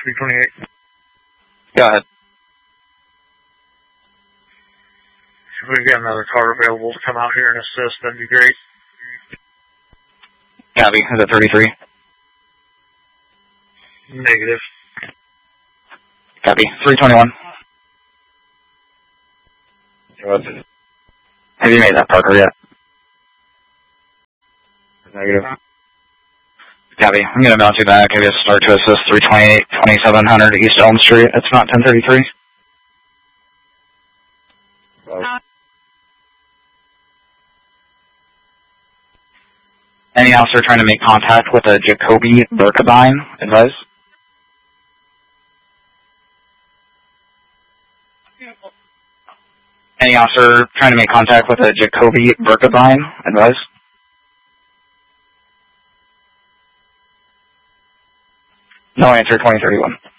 328. Go ahead. If we get another car available to come out here and assist, that'd be great. Copy. Is it 33? Negative. Copy. 321. Have you made that Parker yet? Negative. Copy. I'm going to bounce you back. Give you a start to assist 328, 2700 East Elm Street. It's not 1033. Any officer trying to make contact with a Jacoby Berkebine, advise? Any officer trying to make contact with a Jacoby Berkebine, advise? No answer, 2031.